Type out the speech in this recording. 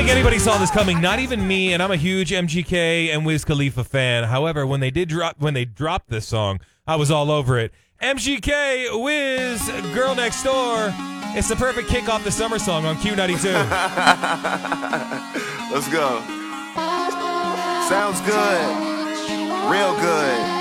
think anybody saw this coming. Not even me, and I'm a huge MGK and Wiz Khalifa fan. However, when they dropped this song, I was all over it. MGK, Wiz, Girl Next Door. It's the perfect kick off the summer song on Q92. Let's go. Sounds good. Real good.